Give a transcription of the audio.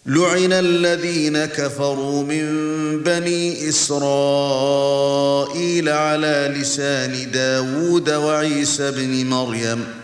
لعن الذين كفروا من بني إسرائيل على لسان داود وعيسى بن مريم